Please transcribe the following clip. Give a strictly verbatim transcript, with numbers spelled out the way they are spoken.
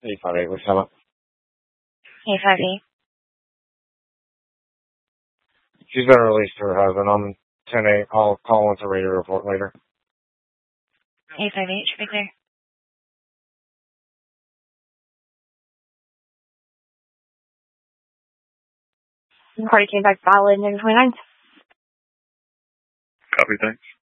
eight five eight, what's up? eight five eight. She's been released to her husband. I'm ten eight. I'll call once a radio report later. eight five eight, should be clear. Party came back valid, nine twenty-nine. Copy, thanks.